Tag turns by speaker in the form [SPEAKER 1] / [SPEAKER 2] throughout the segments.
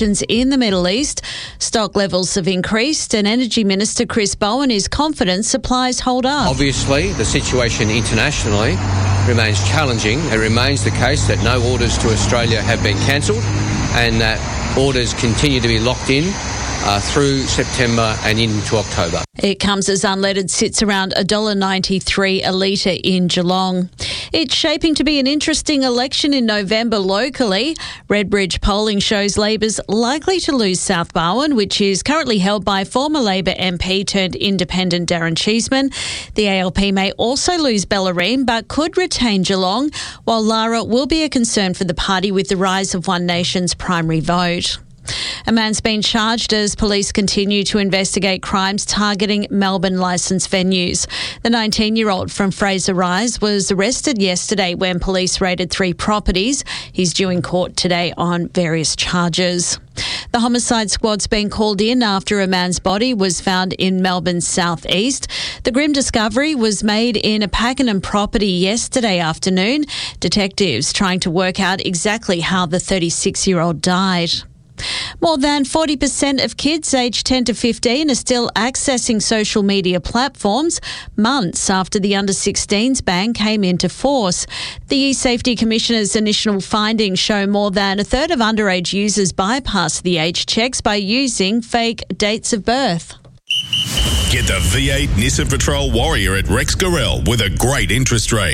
[SPEAKER 1] in the Middle East. Stock levels have increased and Energy Minister Chris Bowen is confident supplies hold up.
[SPEAKER 2] Obviously, the situation internationally remains challenging. It remains the case that no orders to Australia have been cancelled and that orders continue to be locked in through September and into October.
[SPEAKER 1] It comes as unleaded sits around $1.93 a litre in Geelong. It's shaping to be an interesting election in November locally. Redbridge polling shows Labor's likely to lose South Barwon, which is currently held by former Labor MP turned independent Darren Cheeseman. The ALP may also lose Bellarine but could retain Geelong, while Lara will be a concern for the party with the rise of One Nation's primary vote. A man's been charged as police continue to investigate crimes targeting Melbourne licensed venues. The 19-year-old from Fraser Rise was arrested yesterday when police raided 3 properties. He's due in court today on various charges. The homicide squad's been called in after a man's body was found in Melbourne's southeast. The grim discovery was made in a Pakenham property yesterday afternoon. Detectives trying to work out exactly how the 36-year-old died. More than 40% of kids aged 10 to 15 are still accessing social media platforms months after the under-16s ban came into force. The eSafety Commissioner's initial findings show more than a third of underage users bypass the age checks by using fake dates of birth.
[SPEAKER 3] Get the V8 Nissan Patrol Warrior at Rex Gorell with a great interest rate.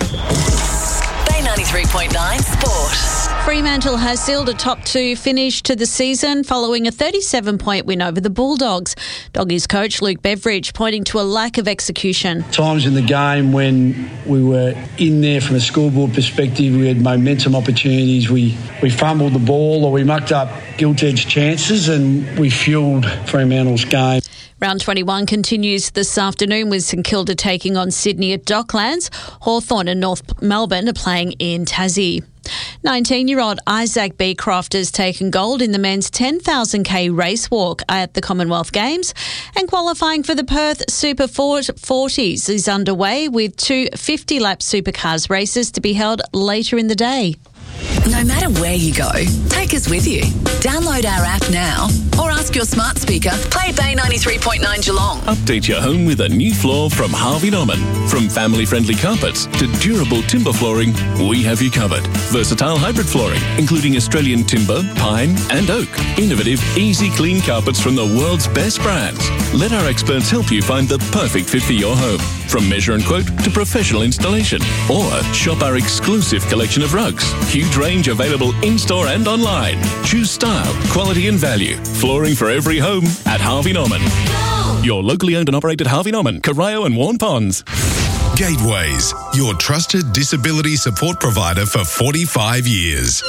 [SPEAKER 4] Bay 93.9 Sport.
[SPEAKER 1] Fremantle has sealed a top 2 finish to the season following a 37-point win over the Bulldogs. Doggies coach Luke Beveridge pointing to a lack of execution.
[SPEAKER 5] Times in the game when we were in there from a scoreboard perspective, we had momentum opportunities, we fumbled the ball or we mucked up gilt-edged chances and we fuelled Fremantle's game.
[SPEAKER 1] Round 21 continues this afternoon with St Kilda taking on Sydney at Docklands. Hawthorn and North Melbourne are playing in Tassie. 19-year-old Isaac Beecroft has taken gold in the men's 10,000k race walk at the Commonwealth Games, and qualifying for the Perth Super 40s is underway with 2 50-lap supercars races to be held later in the day.
[SPEAKER 4] No matter where you go, take us with you. Download our app now or ask your smart speaker, play Bay 93.9 Geelong.
[SPEAKER 3] Update your home with a new floor from Harvey Norman. From family-friendly carpets to durable timber flooring, we have you covered. Versatile hybrid flooring, including Australian timber, pine and oak. Innovative, easy clean carpets from the world's best brands. Let our experts help you find the perfect fit for your home. From measure and quote to professional installation. Or shop our exclusive collection of rugs. Huge range available in-store and online. Choose style, quality and value. Flooring for every home at Harvey Norman. Your locally owned and operated Harvey Norman, Corio and Warn Ponds.
[SPEAKER 6] Gateways, your trusted disability support provider for 45 years.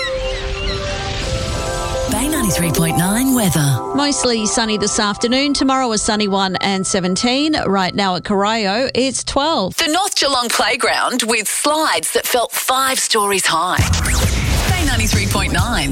[SPEAKER 4] Bay 93.9 weather.
[SPEAKER 1] Mostly sunny this afternoon. Tomorrow a sunny one and 17. Right now at Corio, it's 12.
[SPEAKER 4] The North Geelong Playground with slides that felt 5 stories high. Bay 93.9.